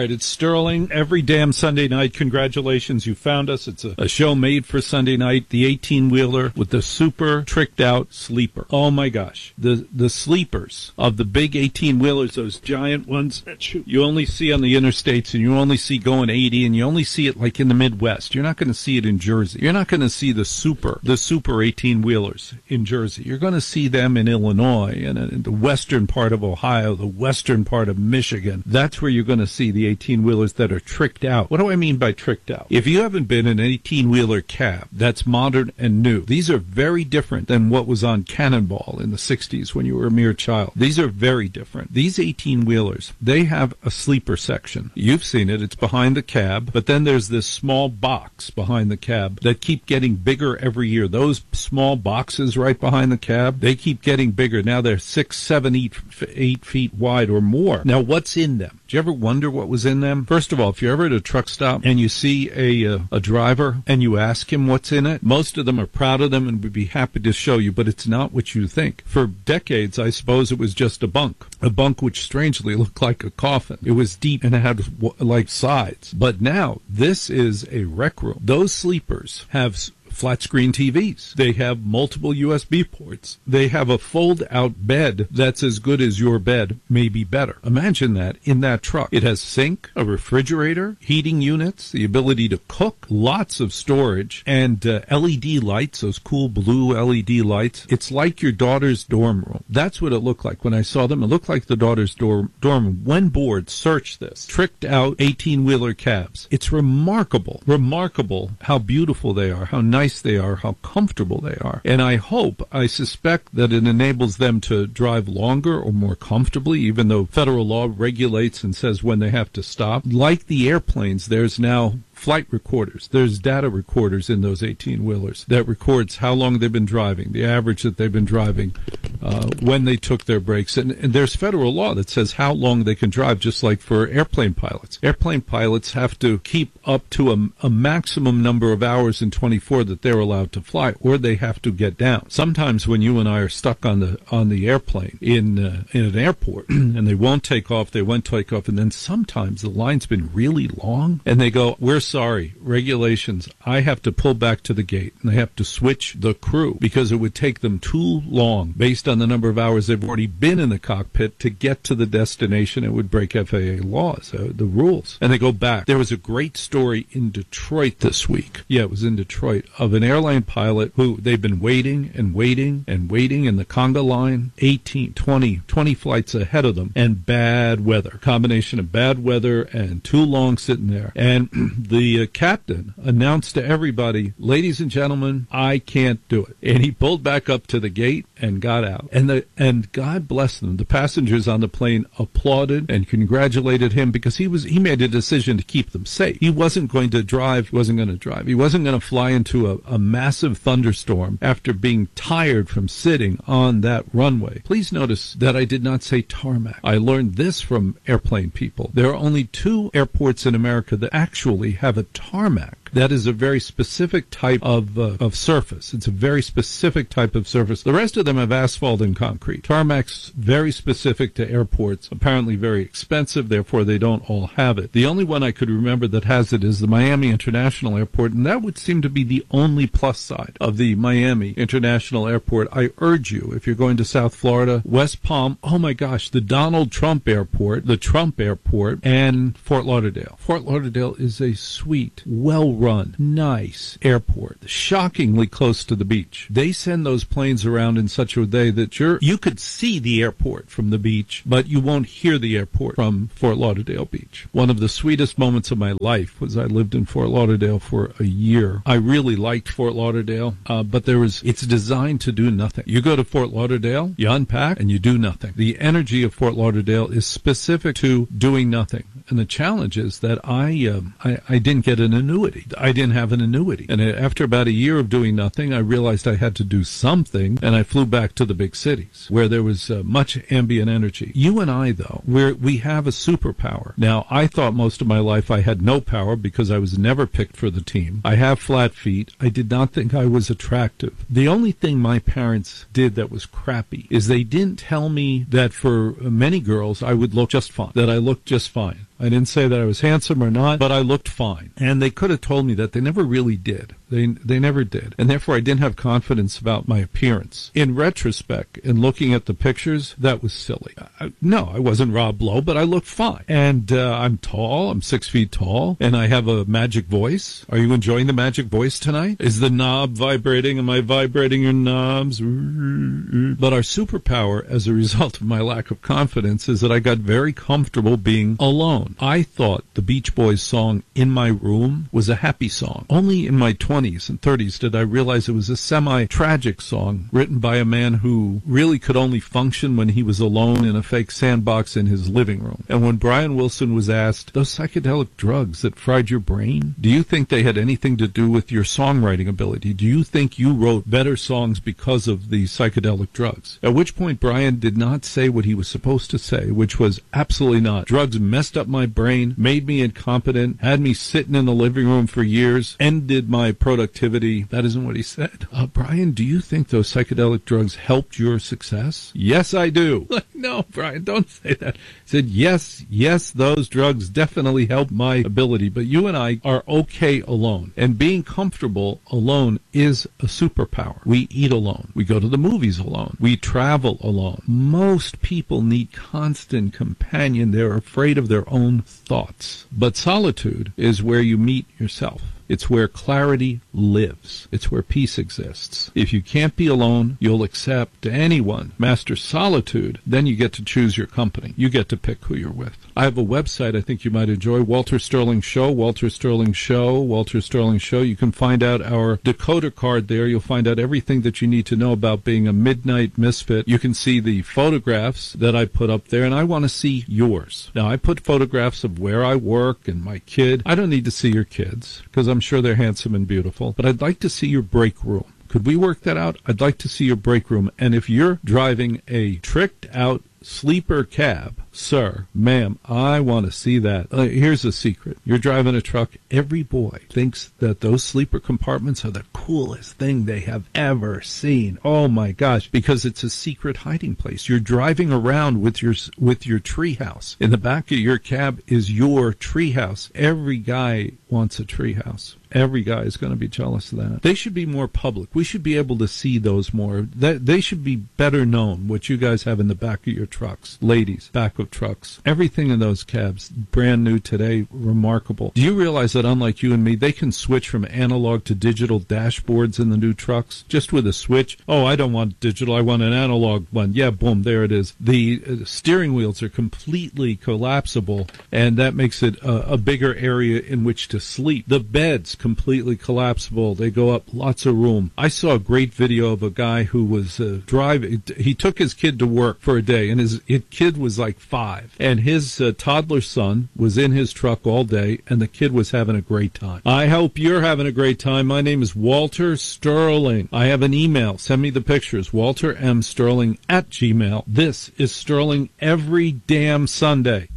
right, it's Sterling. Every damn Sunday night, congratulations, you found us. It's a show made for Sunday night, the 18-wheeler with the super tricked-out sleeper. Oh, my gosh. The sleepers of the big 18-wheelers, those giant ones that you only see on the interstates, and you only see going 80, and you only see it like in the Midwest. You're not going to see it in Jersey. You're not going to see the super 18-wheelers in Jersey. You're going to see them in Illinois and in the western part of Ohio, the western part of Michigan. That's where you're going to see the 18-wheelers that are tricked out. What do I mean by tricked out? If you haven't been in an 18-wheeler cab that's modern and new, these are very different than what was on Cannonball in the 60s when you were a mere child. These are very different. These 18-wheelers, they have a sleeper section. You've seen it. It's behind the cab, but then there's this small box behind the cab that keep getting bigger every year. Those small boxes right behind the cab, they keep getting bigger. Now they're 6, 7, 8 feet wide or more. Now, what's in them? Do you ever wonder what was in them? First of all, if you're ever at a truck stop and you see a driver and you ask him what's in it, most of them are proud of them and would be happy to show you, but it's not what you think. For decades, I suppose it was just a bunk which strangely looked like a coffin. It was deep and it had like sides. But now, this is a rec room. Those sleepers have flat screen TVs. They have multiple USB ports. They have a fold-out bed that's as good as your bed, maybe better. Imagine that in that truck. It has sink, a refrigerator, heating units, the ability to cook, lots of storage, and LED lights, those cool blue LED lights. It's like your daughter's dorm room. That's what it looked like when I saw them. It looked like the daughter's dorm room. When bored, search this. Tricked out 18-wheeler cabs. It's remarkable how beautiful they are, how nice they are, how comfortable they are. And I suspect that it enables them to drive longer or more comfortably, even though federal law regulates and says when they have to stop. Like the airplanes, there's now flight recorders. There's data recorders in those 18-wheelers that records how long they've been driving, the average that they've been driving, when they took their breaks. And there's federal law that says how long they can drive, just like for airplane pilots. Airplane pilots have to keep up to a maximum number of hours in 24 that they're allowed to fly, or they have to get down. Sometimes when you and I are stuck on the airplane in an airport and they won't take off, and then sometimes the line's been really long and they go, "We're sorry, regulations, I have to pull back to the gate," and they have to switch the crew because it would take them too long based on the number of hours they've already been in the cockpit to get to the destination. It would break FAA laws, the rules, and they go back. There was a great story in Detroit this week. Yeah, it was in Detroit, of an airline pilot who they've been waiting in the conga line, 18, 20 flights ahead of them, and bad weather, combination of bad weather and too long sitting there. And the captain announced to everybody, "Ladies and gentlemen, I can't do it." And he pulled back up to the gate and got out. And God bless them, the passengers on the plane applauded and congratulated him because he made a decision to keep them safe. He wasn't going to drive. He wasn't going to fly into a massive thunderstorm after being tired from sitting on that runway. Please notice that I did not say tarmac. I learned this from airplane people. There are only 2 airports in America that actually have a tarmac. That is a very specific type of surface. It's a very specific type of surface. The rest of them have asphalt and concrete. Tarmac's very specific to airports, apparently very expensive, therefore they don't all have it. The only one I could remember that has it is the Miami International Airport, and that would seem to be the only plus side of the Miami International Airport. I urge you, if you're going to South Florida, West Palm, oh my gosh, the Donald Trump Airport, the Trump Airport, and Fort Lauderdale. Fort Lauderdale is a sweet, well-run, nice airport, shockingly close to the beach. They send those planes around in such a way that you could see the airport from the beach, but you won't hear the airport from Fort Lauderdale Beach. One of the sweetest moments of my life was I lived in Fort Lauderdale for a year. I really liked Fort Lauderdale, but it's designed to do nothing. You go to Fort Lauderdale, you unpack, and you do nothing. The energy of Fort Lauderdale is specific to doing nothing. And the challenge is that I didn't get an annuity. I didn't have an annuity. And after about a year of doing nothing, I realized I had to do something, and I flew back to the big cities where there was much ambient energy. You and I, though, we have a superpower. Now, I thought most of my life I had no power because I was never picked for the team. I have flat feet. I did not think I was attractive. The only thing my parents did that was crappy is they didn't tell me that for many girls I would look just fine, that I looked just fine. I didn't say that I was handsome or not, but I looked fine. And they could have told me that. They never really did. They never did. And therefore, I didn't have confidence about my appearance. In retrospect, in looking at the pictures, that was silly. No, I wasn't Rob Lowe, but I looked fine. And I'm tall. I'm 6 feet tall. And I have a magic voice. Are you enjoying the magic voice tonight? Is the knob vibrating? Am I vibrating your knobs? But our superpower, as a result of my lack of confidence, is that I got very comfortable being alone. I thought the Beach Boys song In My Room was a happy song. Only in my 20s and 30s did I realize it was a semi-tragic song written by a man who really could only function when he was alone in a fake sandbox in his living room. And when Brian Wilson was asked, those psychedelic drugs that fried your brain, do you think they had anything to do with your songwriting ability? Do you think you wrote better songs because of the psychedelic drugs? At which point Brian did not say what he was supposed to say, which was absolutely not. Drugs messed up my brain, made me incompetent, had me sitting in the living room for years, ended my productivity. That isn't what he said. Brian, do you think those psychedelic drugs helped your success? Yes, I do. Like, no, Brian, don't say that. He said, yes, those drugs definitely helped my ability, but you and I are okay alone. And being comfortable alone is a superpower. We eat alone. We go to the movies alone. We travel alone. Most people need constant companion. They're afraid of their own thoughts. But solitude is where you meet yourself. It's where clarity lives. It's where peace exists. If you can't be alone, you'll accept anyone. Master solitude, then you get to choose your company. You get to pick who you're with. I have a website I think you might enjoy, Walter Sterling Show, Walter Sterling Show, Walter Sterling Show. You can find out our decoder card there. You'll find out everything that you need to know about being a midnight misfit. You can see the photographs that I put up there, and I want to see yours. Now, I put photographs of where I work and my kid. I don't need to see your kids, because I'm sure they're handsome and beautiful, but I'd like to see your break room. Could we work that out? I'd like to see your break room. And if you're driving a tricked out sleeper cab, sir, ma'am, I want to see that. Here's a secret. You're driving a truck. Every boy thinks that those sleeper compartments are the coolest thing they have ever seen. Oh, my gosh, because it's a secret hiding place. You're driving around with your treehouse. In the back of your cab is your treehouse. Every guy wants a treehouse. Every guy is going to be jealous of that. They should be more public. We should be able to see those more. They should be better known, what you guys have in the back of your trucks. Ladies, back of trucks. Everything in those cabs, brand new today, remarkable. Do you realize that unlike you and me, they can switch from analog to digital dashboards in the new trucks just with a switch? Oh, I don't want digital. I want an analog one. Yeah, boom, there it is. The steering wheels are completely collapsible, and that makes it a bigger area in which to sleep. The beds, completely collapsible. They go up lots of room. I saw a great video of a guy who was driving. He took his kid to work for a day, and his kid was like 5. And his toddler son was in his truck all day, and the kid was having a great time. I hope you're having a great time. My name is Walter Sterling. I have an email. Send me the pictures. WalterMSterling@gmail.com. This is Sterling every damn Sunday.